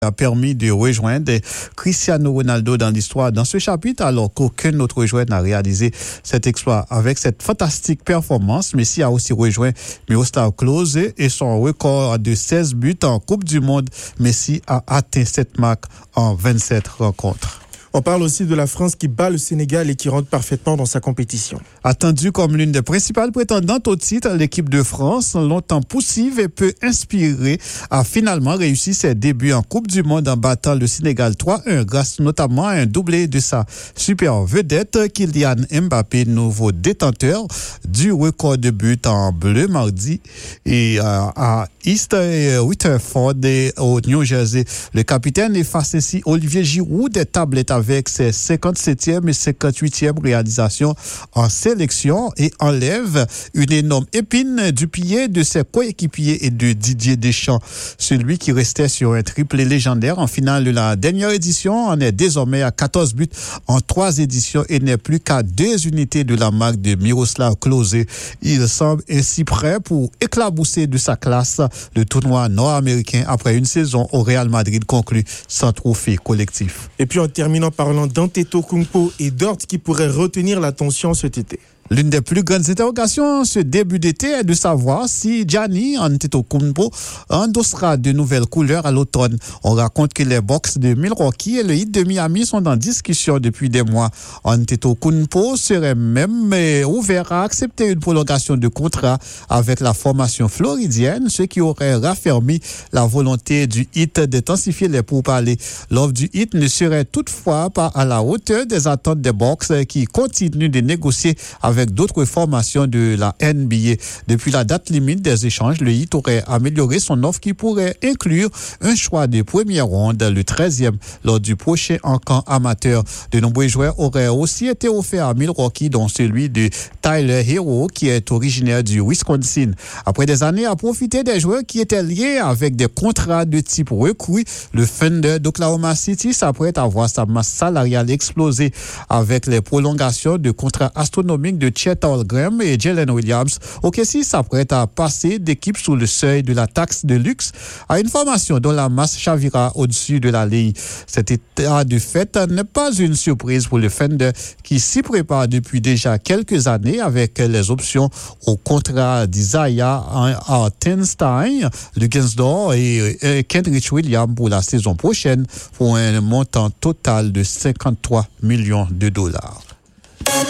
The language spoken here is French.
a permis de rejoindre Cristiano Ronaldo dans l'histoire dans ce chapitre, alors qu'aucun autre joueur n'a réalisé cet exploit. Avec cette fantastique performance, Messi a aussi rejoint Miroslav Klose et son record de 16 buts en Coupe du Monde. Messi a atteint cette marque en 27 rencontres. On parle aussi de la France qui bat le Sénégal et qui rentre parfaitement dans sa compétition. Attendue comme l'une des principales prétendantes au titre, l'équipe de France, longtemps poussive et peu inspirée, a finalement réussi ses débuts en Coupe du Monde en battant le Sénégal 3-1 grâce notamment à un doublé de sa super vedette Kylian Mbappé, nouveau détenteur du record de buts en bleu mardi et à East Rutherford au New Jersey. Le capitaine efface ainsi Olivier Giroud des tablettes avec ses 57e et 58e réalisations en sélection et enlève une énorme épine du pied de ses coéquipiers et de Didier Deschamps. Celui qui restait sur un triplé légendaire en finale de la dernière édition en est désormais à 14 buts en 3 éditions et n'est plus qu'à 2 unités de la marque de Miroslav Klose. Il semble ainsi prêt pour éclabousser de sa classe le tournoi nord-américain après une saison au Real Madrid conclue sans trophée collectif. Et puis en terminant parlant d'Antetokounmpo et Dort qui pourraient retenir l'attention cet été. L'une des plus grandes interrogations ce début d'été est de savoir si Giannis Antetokounmpo endossera de nouvelles couleurs à l'automne. On raconte que les Bucks de Milwaukee et le Heat de Miami sont en discussion depuis des mois. Antetokounmpo serait même ouvert à accepter une prolongation de contrat avec la formation floridienne, ce qui aurait raffermi la volonté du Heat d'intensifier les pourparlers. L'offre du Heat ne serait toutefois pas à la hauteur des attentes des Bucks qui continuent de négocier avec d'autres formations de la NBA. Depuis la date limite des échanges, le Heat aurait amélioré son offre qui pourrait inclure un choix de première ronde, le 13e, lors du prochain encamp amateur. De nombreux joueurs auraient aussi été offerts à Milwaukee, dont celui de Tyler Hero, qui est originaire du Wisconsin. Après des années à profiter des joueurs qui étaient liés avec des contrats de type recrue, le Thunder d'Oklahoma City s'apprête à voir sa masse salariale exploser avec les prolongations de contrats astronomiques de Chet Holmgren et Jalen Williams. OKC s'apprête à passer d'équipe sous le seuil de la taxe de luxe à une formation dont la masse chavira au-dessus de la ligne. Cet état de fait n'est pas une surprise pour le Thunder qui s'y prépare depuis déjà quelques années avec les options au contrat d'Isaiah Hartenstein, Luguensdorf et Kenrich Williams pour la saison prochaine pour un montant total de $53 millions.